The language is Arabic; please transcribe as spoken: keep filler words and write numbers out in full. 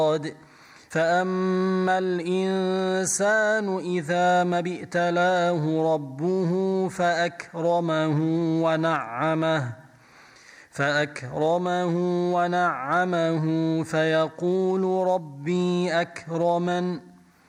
فأما الإنسان إذا ما ابتلاه ربه فأكرمه ونعمه فأكرمه ونعمه فيقول ربي أكرمن